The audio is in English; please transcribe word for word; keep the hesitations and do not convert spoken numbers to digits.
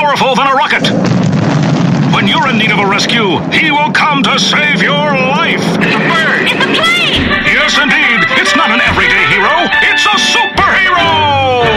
powerful than a rocket. When you're in need of a rescue, he will come to save your life.